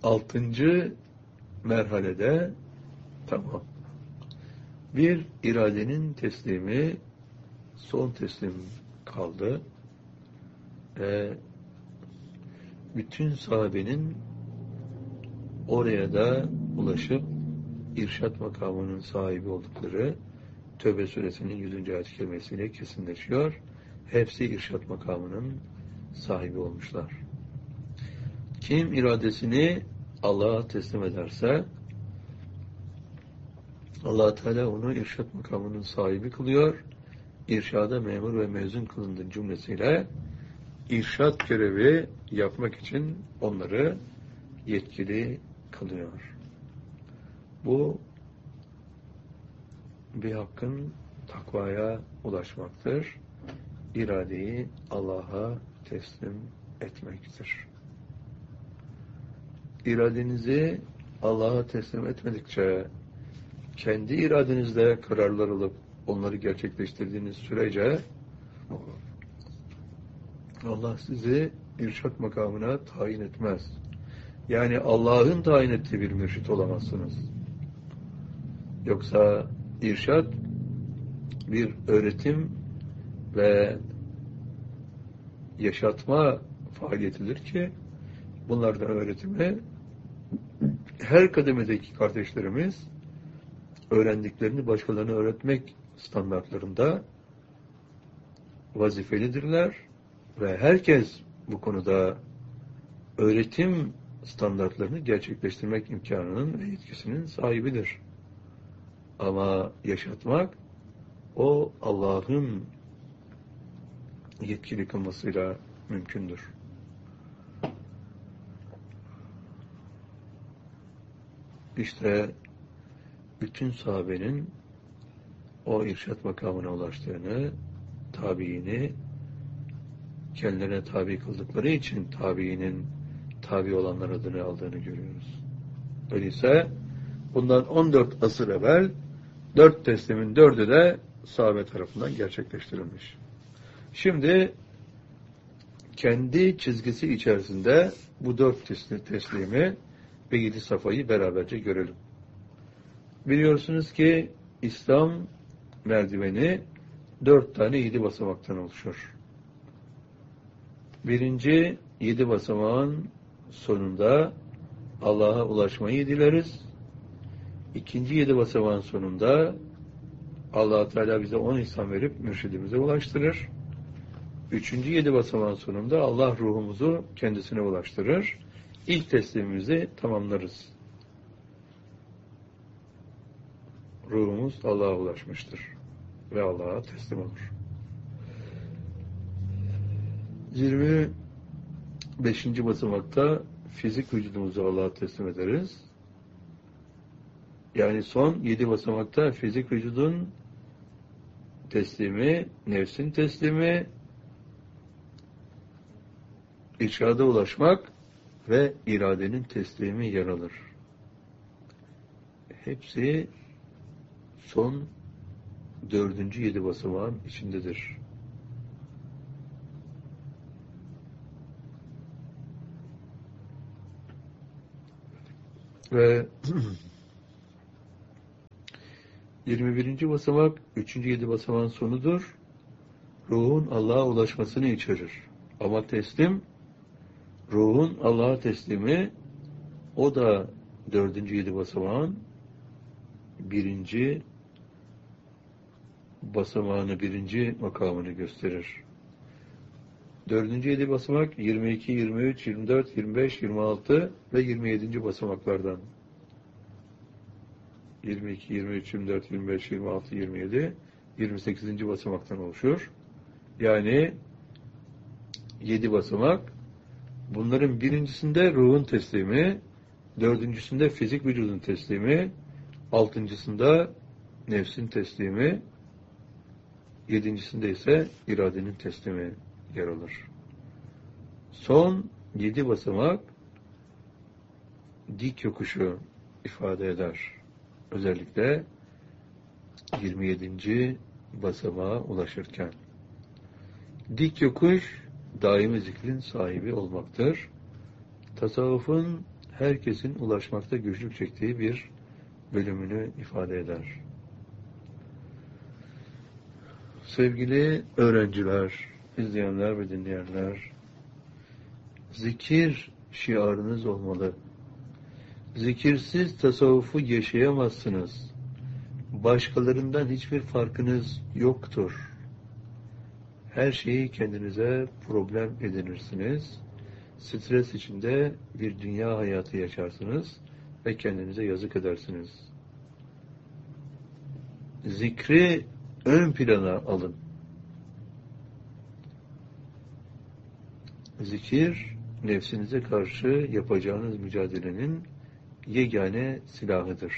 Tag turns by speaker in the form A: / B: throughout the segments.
A: 6. merhalede tamam. Bir iradenin teslimi, son teslim kaldı. Bütün sahabenin oraya da ulaşıp irşat makamının sahibi oldukları Tövbe suresinin 100. ayet-i kerimesiyle kesinleşiyor. Hepsi irşat makamının sahibi olmuşlar. Kim iradesini Allah'a teslim ederse Allah Teala onu irşat makamının sahibi kılıyor. İrşada memur ve mezun kılındığı cümlesiyle irşat görevi yapmak için onları yetkili kılıyor. Bu bir hakkın takvaya ulaşmaktır. İradeyi Allah'a teslim etmektir. İradenizi Allah'a teslim etmedikçe kendi iradenizle kararlar alıp onları gerçekleştirdiğiniz sürece Allah sizi irşat makamına tayin etmez. Yani Allah'ın tayin ettiği bir mürşit olamazsınız. Yoksa irşat bir öğretim ve yaşatma faaliyetidir ki bunlardan öğretimi her kademedeki kardeşlerimiz öğrendiklerini başkalarına öğretmek standartlarında vazifelidirler ve herkes bu konuda öğretim standartlarını gerçekleştirmek imkanının ve yetkisinin sahibidir. Ama yaşatmak o Allah'ın yetkili kılmasıyla mümkündür. İşte bütün sahabenin o irşat makamına ulaştığını, tabiini kendilerine tabi kıldıkları için tabiinin tabi olanlar adını aldığını görüyoruz. Öyleyse bundan 14 asır evvel 4 teslimin 4'ü de sahabe tarafından gerçekleştirilmiş. Şimdi kendi çizgisi içerisinde bu 4 teslimi ve 7 safayı beraberce görelim. Biliyorsunuz ki İslam merdiveni 4 tane 7 basamaktan oluşur. Birinci 7 basamağın sonunda Allah'a ulaşmayı dileriz. İkinci 7 basamağın sonunda Allah Teala bize 10 ihsan verip mürşidimize ulaştırır. Üçüncü 7 basamağın sonunda Allah ruhumuzu kendisine ulaştırır. İlk teslimimizi tamamlarız. Ruhumuz Allah'a ulaşmıştır ve Allah'a teslim olur. 25. basamakta fizik vücudumuzu Allah'a teslim ederiz. Yani son 7 basamakta fizik vücudun teslimi, nefsin teslimi, irşada ulaşmak ve iradenin teslimi yer alır. Hepsi son 4. 7 basamağın içindedir. Ve 21. basamak 3. 7 basamağın sonudur. Ruhun Allah'a ulaşmasını içerir. Ama teslim, ruhun Allah'a teslimi, o da 4. 7 basamağın 1. basamağını, 1. makamını gösterir. 4. 7 basamak 22, 23, 24, 25, 26 ve 27. basamaklardan. 22, 23, 24, 25, 26, 27, 28. basamaktan oluşur. Yani 7 basamak. Bunların birincisinde ruhun teslimi, dördüncüsünde fizik vücudun teslimi, altıncısında nefsin teslimi, yedincisinde ise iradenin teslimi yer alır. Son 7 basamak dik yokuşu ifade eder. Özellikle 27. basamağa ulaşırken. Dik yokuş daimi zikrin sahibi olmaktır. Tasavvufun herkesin ulaşmakta güçlük çektiği bir bölümünü ifade eder. Sevgili öğrenciler, izleyenler ve dinleyenler, zikir şiarınız olmalı. Zikirsiz tasavvufu yaşayamazsınız. Başkalarından hiçbir farkınız yoktur. Her şeyi kendinize problem edinirsiniz. Stres içinde bir dünya hayatı yaşarsınız ve kendinize yazık edersiniz. Zikri ön plana alın. Zikir, nefsinize karşı yapacağınız mücadelenin yegane silahıdır.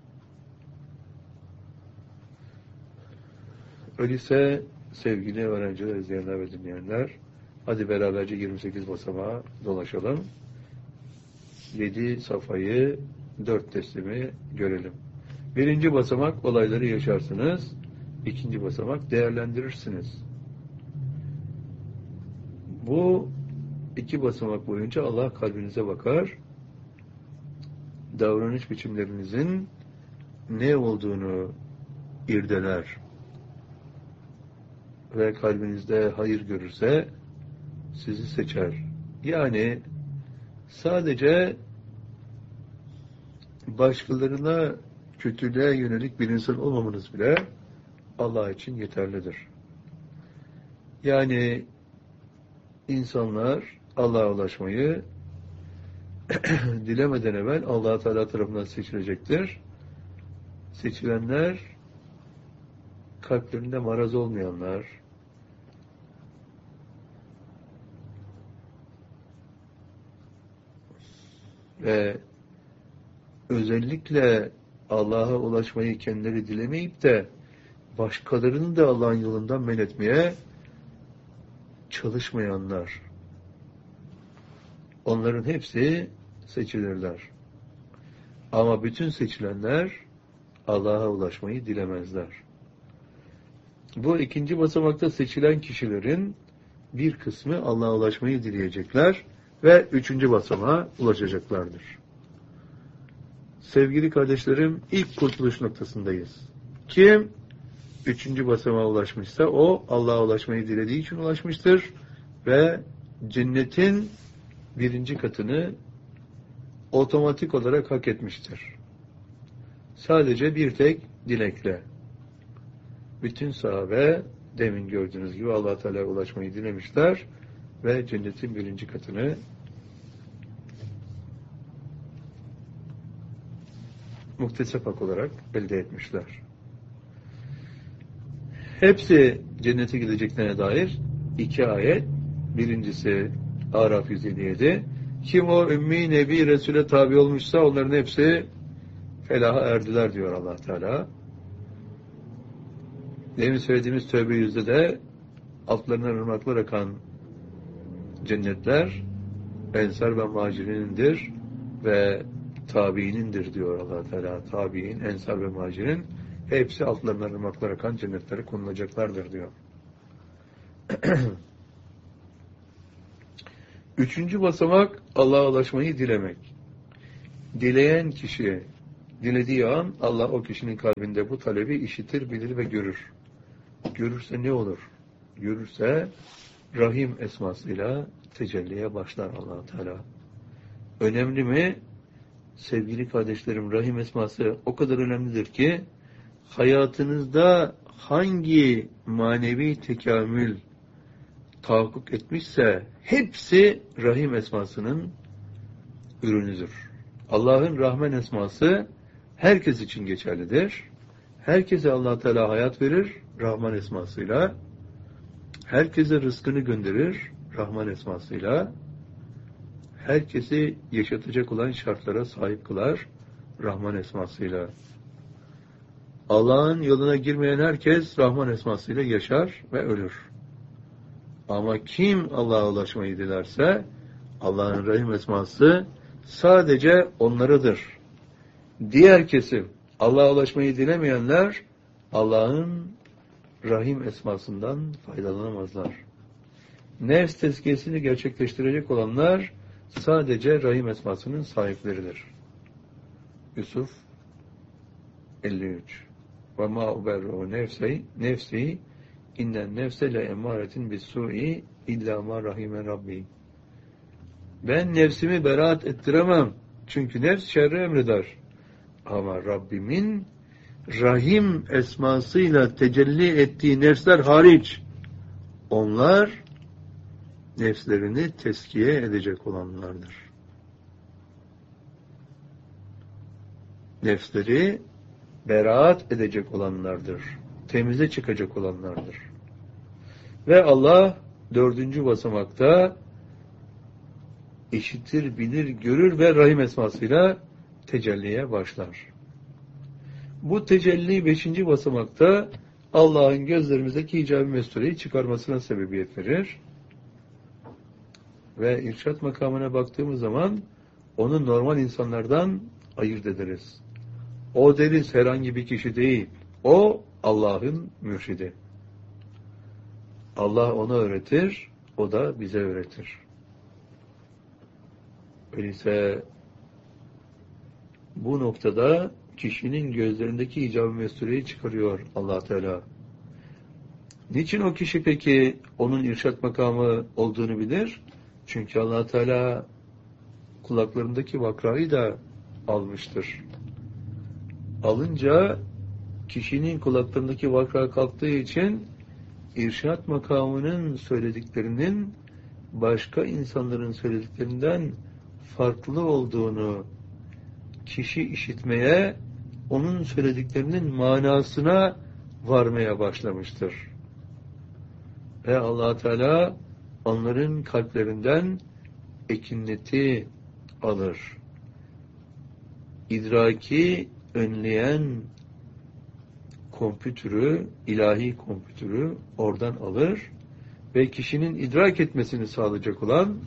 A: Öyleyse sevgili öğrenciler, izleyenler ve dinleyenler, hadi beraberce 28 basamağa dolaşalım. 7 safhayı, 4 teslimi görelim. Birinci basamak olayları yaşarsınız. İkinci basamak değerlendirirsiniz. Bu 2 basamak boyunca Allah kalbinize bakar. Davranış biçimlerinizin ne olduğunu irdeler. Ve kalbinizde hayır görürse sizi seçer. Yani sadece başkalarına kötülüğe yönelik bir insan olmamanız bile Allah için yeterlidir. Yani insanlar Allah'a ulaşmayı dilemeden evvel Allah Teala tarafından seçilecektir. Seçilenler kalplerinde maraz olmayanlar, ve özellikle Allah'a ulaşmayı kendileri dilemeyip de başkalarını da Allah'ın yolundan men etmeye çalışmayanlar. Onların hepsi seçilirler. Ama bütün seçilenler Allah'a ulaşmayı dilemezler. Bu ikinci basamakta seçilen kişilerin bir kısmı Allah'a ulaşmayı dileyecekler ve 3. basamağa ulaşacaklardır. Sevgili kardeşlerim, ilk kurtuluş noktasındayız. Kim 3. basamağa ulaşmışsa o Allah'a ulaşmayı dilediği için ulaşmıştır ve cennetin 1. katını otomatik olarak hak etmiştir. Sadece bir tek dilekle. Bütün sahabe demin gördüğünüz gibi Allah Teala'ya ulaşmayı dilemişler ve cennetin 1. katını muktesep hak olarak elde etmişler. Hepsi cennete gideceklerine dair 2 ayet. Birincisi Araf 157. Kim o ümmi nebi Resul'e tabi olmuşsa onların hepsi felaha erdiler diyor Allah Teala. Demin söylediğimiz Tevbe 100'de de altlarından ırmaklar akan cennetler Ensar ve Muhacirinindir ve tabiinindir diyor Allah Teala. Tabiin, Ensar ve Muhacirin hepsi altlarından ırmaklar akan cennetlere konulacaklardır diyor. 3. basamak Allah'a ulaşmayı dilemek. Dileyen kişi dilediği an Allah o kişinin kalbinde bu talebi işitir, bilir ve görür. Görürse ne olur? Görürse Rahim esmasıyla tecelliye başlar Allah Teala. Önemli mi? Sevgili kardeşlerim, Rahim esması o kadar önemlidir ki hayatınızda hangi manevi tekamül tahakkuk etmişse hepsi Rahim esmasının ürünüdür. Allah'ın Rahman esması herkes için geçerlidir. Herkese Allah Teala hayat verir Rahman esmasıyla. Herkese rızkını gönderir Rahman esmasıyla. Herkesi yaşatacak olan şartlara sahip kılar Rahman esmasıyla. Allah'ın yoluna girmeyen herkes Rahman esmasıyla yaşar ve ölür. Ama kim Allah'a ulaşmayı dilerse Allah'ın Rahim esması sadece onlarıdır. Diğer kesim Allah'a ulaşmayı dilemeyenler Allah'ın Rahim esmasından faydalanamazlar. Nefs tezkiyesini gerçekleştirecek olanlar sadece Rahim esmasının sahipleridir. Yusuf 53. Ve ma uberru nefsi innen nefse le emaretin bis-su'i illa ma rahime rabbi. Ben nefsimi beraat ettiremem. Çünkü nefs şerri emreder. Ama Rabbimin Rahim esmasıyla tecelli ettiği nefsler hariç, onlar nefslerini teskiye edecek olanlardır. Nefsleri beraat edecek olanlardır. Temize çıkacak olanlardır. Ve Allah 4. basamakta işitir, bilir, görür ve Rahim esmasıyla tecelliye başlar. Bu tecelli 5. basamakta Allah'ın gözlerimizdeki icab-ı mestureyi çıkarmasına sebebiyet verir. Ve irşat makamına baktığımız zaman onu normal insanlardan ayırt ederiz. O deriz herhangi bir kişi değil. O Allah'ın mürşidi. Allah ona öğretir, o da bize öğretir. Öyleyse bu noktada kişinin gözlerindeki icab-ı mestureyi çıkarıyor Allah Teala. Niçin o kişi peki onun irşat makamı olduğunu bilir? Çünkü Allah Teala kulaklarındaki vakrayı da almıştır. Alınca kişinin kulaklarındaki vakra kalktığı için irşat makamının söylediklerinin başka insanların söylediklerinden farklı olduğunu kişi işitmeye, onun söylediklerinin manasına varmaya başlamıştır. Ve Allah Teala onların kalplerinden ekineti alır. İdraki önleyen kompütürü, ilahi kompütürü oradan alır ve kişinin idrak etmesini sağlayacak olan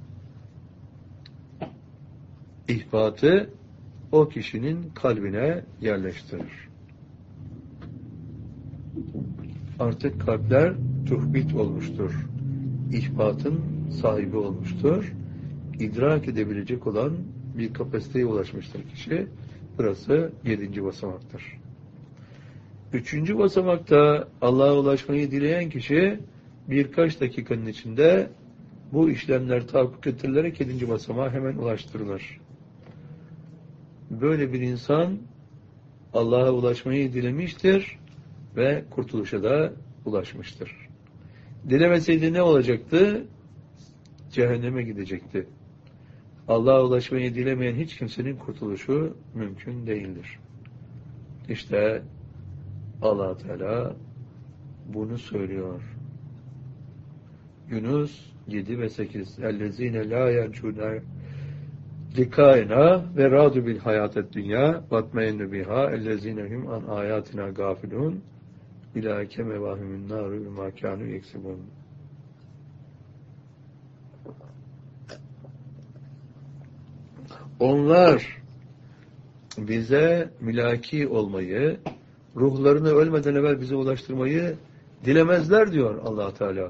A: ihbatı o kişinin kalbine yerleştirir. Artık kalpler tuhbit olmuştur. İhbatın sahibi olmuştur. İdrak edebilecek olan bir kapasiteye ulaşmıştır kişi. Burası 7. basamaktır. 3. basamakta Allah'a ulaşmayı dileyen kişi birkaç dakikanın içinde bu işlemler tahakkuk ettirilerek 7. basamağa hemen ulaştırılır. Böyle bir insan Allah'a ulaşmayı dilemiştir ve kurtuluşa da ulaşmıştır. Dilemeseydi ne olacaktı? Cehenneme gidecekti. Allah'a ulaşmayı dilemeyen hiç kimsenin kurtuluşu mümkün değildir. İşte Allah Teala bunu söylüyor. Yunus 7 ve 8 اَلَّذ۪ينَ لَا يَرْجُونَ لِقَائِنَا وَرَادُوا بِالْحَيَاةِ الدُّنْيَا وَاطْمَئِنُّ بِهَا اَلَّذ۪ينَ هُمْ عَنْ آيَاتِنَا غَافِلُونَ اِلَٰئِكَ مَوَاهِمُ النَّارِ بِمَا كَانُوا يَكْسِبُونَ. Onlar bize mülaki olmayı, ruhlarını ölmeden evvel bize ulaştırmayı dilemezler diyor Allah Teala.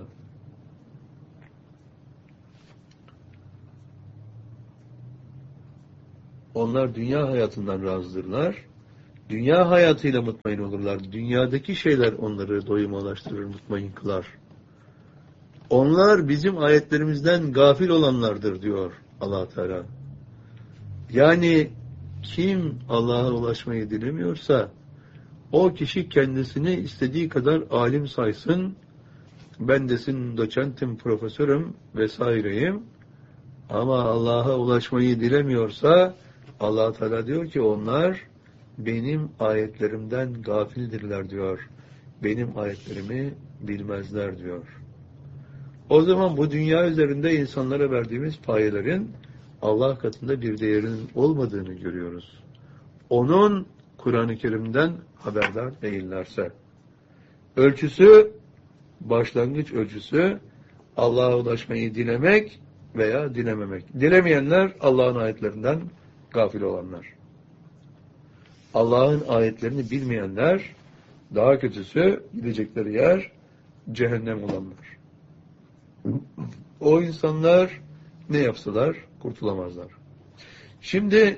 A: Onlar dünya hayatından razıdırlar. Dünya hayatıyla mutmain olurlar. Dünyadaki şeyler onları doyuma ulaştırır, mutmain kılar. Onlar bizim ayetlerimizden gafil olanlardır diyor Allah Teala. Yani kim Allah'a ulaşmayı dilemiyorsa o kişi kendisini istediği kadar alim saysın, ben desin doçentim, profesörüm vesaireyim, ama Allah'a ulaşmayı dilemiyorsa Allah Teala diyor ki onlar benim ayetlerimden gafildirler diyor. Benim ayetlerimi bilmezler diyor. O zaman bu dünya üzerinde insanlara verdiğimiz payelerin Allah katında bir değerinin olmadığını görüyoruz. Onun Kur'an-ı Kerim'den haberdar değillerse. Ölçüsü, başlangıç ölçüsü Allah'a ulaşmayı dilemek veya dilememek. Dilemeyenler Allah'ın ayetlerinden gafil olanlar. Allah'ın ayetlerini bilmeyenler, daha kötüsü gidecekleri yer cehennem olanlar. O insanlar ne yapsalar kurtulamazlar. Şimdi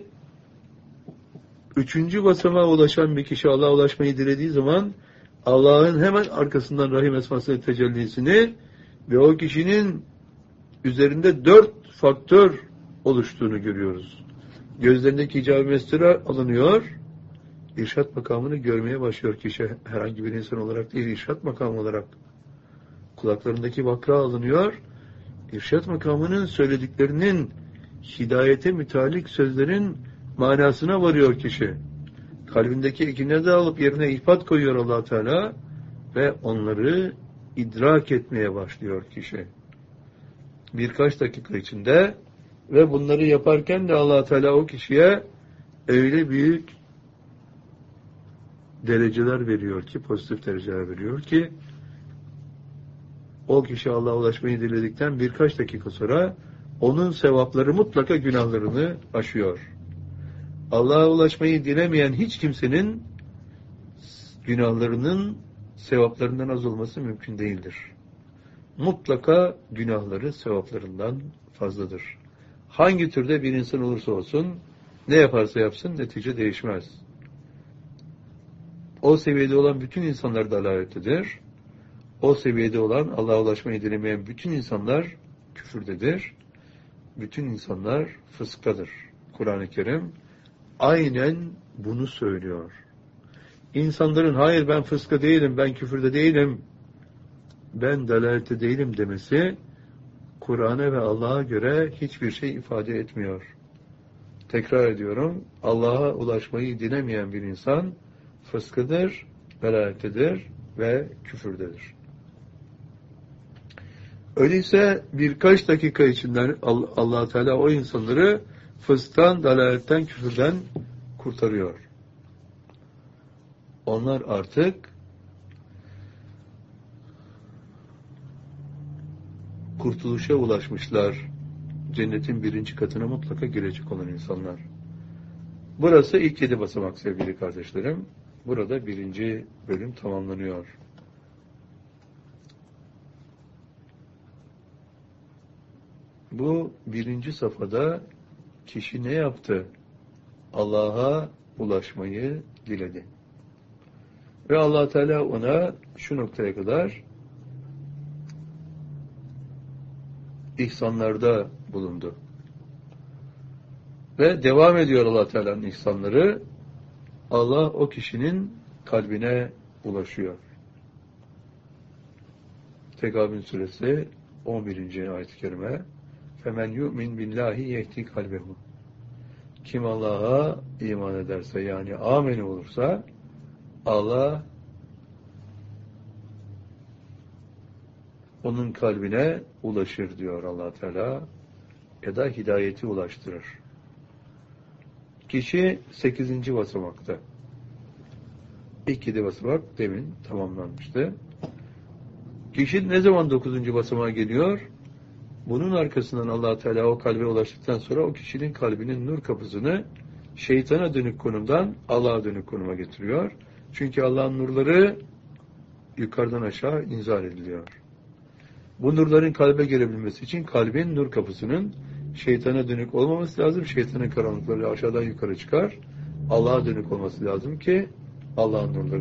A: 3. basamağa ulaşan bir kişi Allah'a ulaşmayı dilediği zaman Allah'ın hemen arkasından Rahim esmasının tecellisini ve o kişinin üzerinde 4 faktör oluştuğunu görüyoruz. Gözlerindeki hicab-ı mestura alınıyor, irşat makamını görmeye başlıyor kişi, herhangi bir insan olarak değil, irşat makamı olarak. Kulaklarındaki vakra alınıyor, irşat makamının söylediklerinin hidayete mütalik sözlerin manasına varıyor kişi. Kalbindeki ekinleri de alıp yerine ihbat koyuyor Allah Teala ve onları idrak etmeye başlıyor kişi. Birkaç dakika içinde ve bunları yaparken de Allah Teala o kişiye öyle büyük dereceler veriyor ki, pozitif dereceler veriyor ki o kişi Allah'a ulaşmayı diledikten birkaç dakika sonra onun sevapları mutlaka günahlarını aşıyor. Allah'a ulaşmayı dilemeyen hiç kimsenin günahlarının sevaplarından az olması mümkün değildir. Mutlaka günahları sevaplarından fazladır. Hangi türde bir insan olursa olsun, ne yaparsa yapsın netice değişmez. O seviyede olan bütün insanlar dalalettedir. O seviyede olan Allah'a ulaşmayı dilemeyen bütün insanlar küfürdedir. Bütün insanlar fıskadır. Kur'an-ı Kerim aynen bunu söylüyor. İnsanların hayır ben fıska değilim, ben küfürde değilim, ben dalalette değilim demesi Kur'an'a ve Allah'a göre hiçbir şey ifade etmiyor. Tekrar ediyorum, Allah'a ulaşmayı dilemeyen bir insan fıskıdır, dalalettedir ve küfürdedir. Öyleyse birkaç dakika içinde Allah Teala o insanları fısktan, dalaletten, küfürden kurtarıyor. Onlar artık kurtuluşa ulaşmışlar. Cennetin 1. katına mutlaka girecek olan insanlar. Burası ilk 7 basamak sevgili kardeşlerim. Burada 1. bölüm tamamlanıyor. Bu 1. safhada kişi ne yaptı? Allah'a ulaşmayı diledi. Ve Allah Teala ona şu noktaya kadar ihsanlarda bulundu. Ve devam ediyor Allah Teala'nın ihsanları. Allah o kişinin kalbine ulaşıyor. Tekabün suresi 11. ayet-i kerime. Femen yu'min billahi yehdi kalbehu. Kim Allah'a iman ederse, yani ameni olursa, Allah onun kalbine ulaşır diyor Allah Teala, ya da hidayeti ulaştırır. Kişi 8. basamakta. İlk 7 basamak demin tamamlanmıştı. Kişi ne zaman 9. basamağa geliyor? Bunun arkasından Allah Teala o kalbe ulaştıktan sonra o kişinin kalbinin nur kapısını şeytana dönük konumdan Allah'a dönük konuma getiriyor. Çünkü Allah'ın nurları yukarıdan aşağı inzal ediliyor. Bu nurların kalbe gelebilmesi için kalbin nur kapısının şeytana dönük olmaması lazım. Şeytanın karanlıkları aşağıdan yukarı çıkar. Allah'a dönük olması lazım ki Allah'ın nurları